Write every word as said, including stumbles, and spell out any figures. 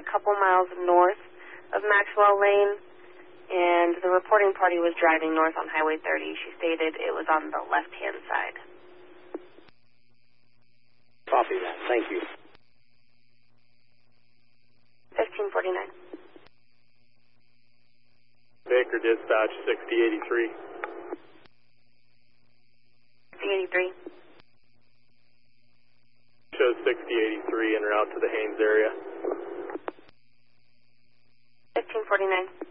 a couple miles north of Maxwell Lane, and the reporting party was driving north on Highway thirty. She stated it was on the left-hand side. Copy that. Thank you. fifteen forty-nine. Baker Dispatch, sixty eighty-three. sixty eighty-three. Shows sixty eighty-three en route to the Haines area. fifteen forty-nine.